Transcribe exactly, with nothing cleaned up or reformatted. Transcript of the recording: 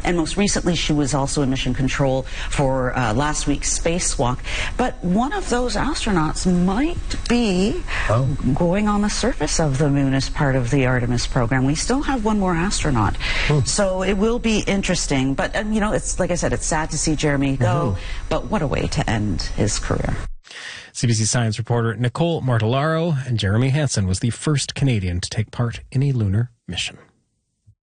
and most recently she was also in mission control for uh, last week's spacewalk. But one of those astronauts might be oh. going on the surface of the moon as part of the Artemis program. We still have one more astronaut, hmm. so it will be interesting. But um, you know, it's like I said, it's sad to see Jeremy go, mm-hmm. but what a way to end his career. C B C Science reporter Nicole Martellaro, and Jeremy Hansen was the first Canadian to take part in a lunar mission.